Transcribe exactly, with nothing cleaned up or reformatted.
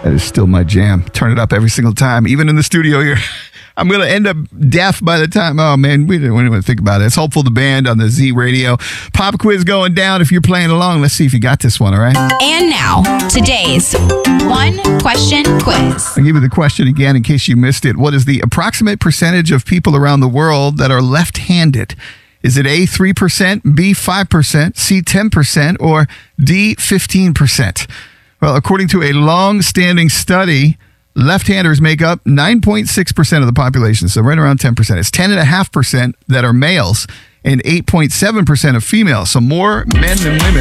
That is still my jam. Turn it up every single time, even in the studio here. I'm going to end up deaf by the time. Oh, man, we didn't even think about it. It's Hopeful the Band on the Z Radio. Pop quiz going down if you're playing along. Let's see if you got this one, all right? And now, today's one question quiz. I'll give you the question again in case you missed it. What is the approximate percentage of people around the world that are left-handed? Is it A, three percent, B, five percent, C, ten percent, or D, fifteen percent? Well, according to a long-standing study, left-handers make up nine point six percent of the population, so right around ten percent. It's ten point five percent that are males and eight point seven percent of females, so more men than women.